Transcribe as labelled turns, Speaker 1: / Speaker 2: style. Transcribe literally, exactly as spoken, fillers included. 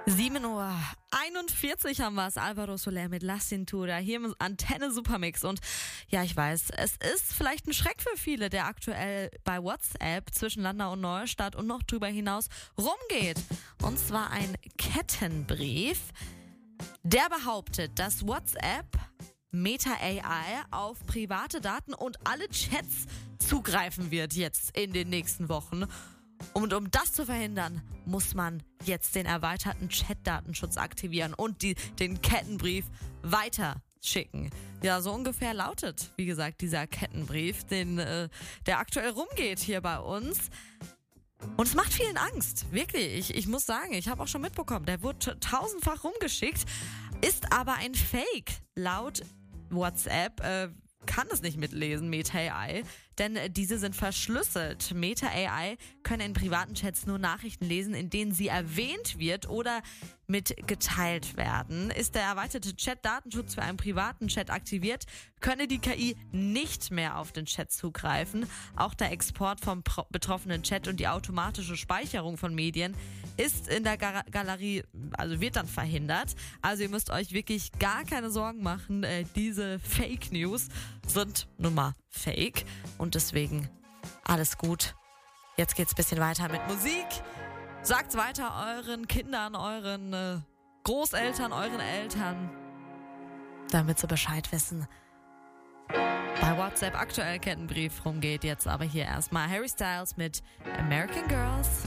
Speaker 1: sieben Uhr einundvierzig haben wir es. Alvaro Soler mit La Cintura hier im Antenne Supermix. Und ja, ich weiß, es ist vielleicht ein Schreck für viele, der aktuell bei WhatsApp zwischen Landau und Neustadt und noch drüber hinaus rumgeht. Und zwar ein Kettenbrief, der behauptet, dass WhatsApp Meta A I auf private Daten und alle Chats zugreifen wird jetzt in den nächsten Wochen. Und um das zu verhindern, muss man jetzt den erweiterten Chat-Datenschutz aktivieren und die, den Kettenbrief weiter schicken. Ja, so ungefähr lautet, wie gesagt, dieser Kettenbrief, den, äh, der aktuell rumgeht hier bei uns. Und es macht vielen Angst, wirklich. Ich, ich muss sagen, ich habe auch schon mitbekommen, der wurde tausendfach rumgeschickt, ist aber ein Fake. Laut WhatsApp äh, kann es nicht mitlesen, Meta A I, denn diese sind verschlüsselt. Meta A I können in privaten Chats nur Nachrichten lesen, in denen sie erwähnt wird oder mitgeteilt werden. Ist der erweiterte Chat-Datenschutz für einen privaten Chat aktiviert, könne die K I nicht mehr auf den Chat zugreifen. Auch der Export vom pro- betroffenen Chat und die automatische Speicherung von Medien ist in der Gar- Galerie, also wird dann verhindert. Also ihr müsst euch wirklich gar keine Sorgen machen. Äh, diese Fake News sind nun mal fake und deswegen alles gut. Jetzt geht's ein bisschen weiter mit Musik. Sagt's weiter euren Kindern, euren äh, Großeltern, euren Eltern, damit sie Bescheid wissen. Bei WhatsApp aktuell Kettenbrief rumgeht, jetzt aber hier erstmal Harry Styles mit American Girls.